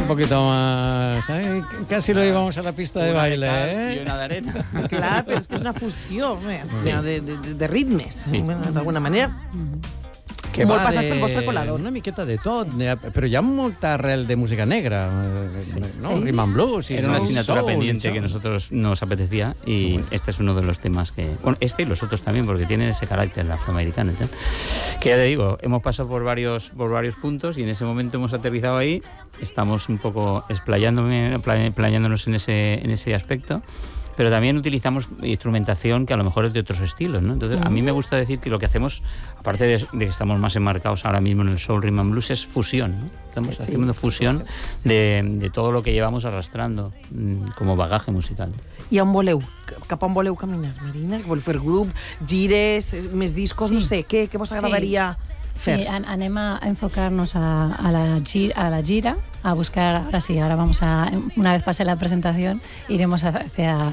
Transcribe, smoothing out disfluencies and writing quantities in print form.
un poquito más. Casi lo llevamos a la pista de baile, Y una de arena. Clar, però és que és una fusió de ritmes, d'alguna manera. Que molt va passat pel vostre colador. Una miqueta de tot, però hi ha molta arrel de música negra, ¿no? Rhythm and blues. Era una asignatura pendiente que nosotros nos apetecía y este es uno de los temas que... Bueno, este y los otros también, porque tienen ese carácter afroamericano y tal. Que ya te digo, hemos pasado por varios puntos y en ese momento hemos aterrizado ahí, estamos un poco explayándonos en ese aspecto. Pero también utilizamos instrumentación que a lo mejor es de otros estilos, ¿no? Entonces, a mí me gusta decir que lo que hacemos, aparte de que estamos más enmarcados ahora mismo en el soul, rhythm and blues, es fusión, ¿no? Estamos haciendo fusión de todo lo que llevamos arrastrando como bagaje musical. I on voleu? Cap on voleu caminar, Marina? Voleu fer grup, gires, més discos, no sé, què vos agradaria fer? Sí, anem a enfocar-nos a la gira, a buscar, ahora vamos a, una vez pase la presentación, iremos hacia